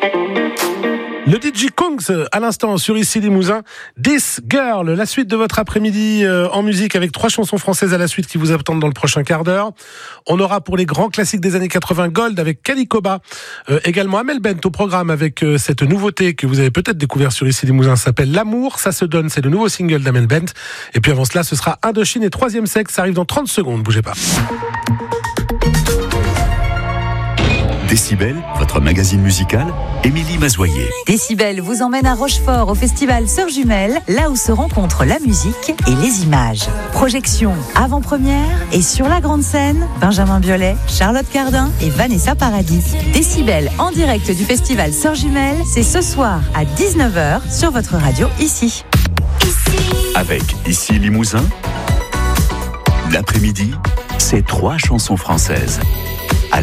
Le DJ Kungs, à l'instant, sur Ici Limousin. This Girl, la suite de votre après-midi en musique avec 3 chansons françaises à la suite qui vous attendent dans le prochain quart d'heure. On aura pour les grands classiques des années 80 Gold avec Kalikoba. Également Amel Bent au programme avec cette nouveauté que vous avez peut-être découvert sur Ici Limousin, s'appelle L'amour, ça se donne, c'est le nouveau single d'Amel Bent. Et puis avant cela, ce sera Indochine et Troisième Sexe, ça arrive dans 30 secondes, bougez pas. Décibel, votre magazine musical, Émilie Mazoyer. Décibel vous emmène à Rochefort au festival Sœurs Jumelles, là où se rencontrent la musique et les images. Projection, avant-première et sur la grande scène, Benjamin Biolay, Charlotte Cardin et Vanessa Paradis. Décibel en direct du festival Sœurs Jumelles, c'est ce soir à 19h sur votre radio ici. Avec Ici Limousin, l'après-midi, c'est 3 chansons françaises.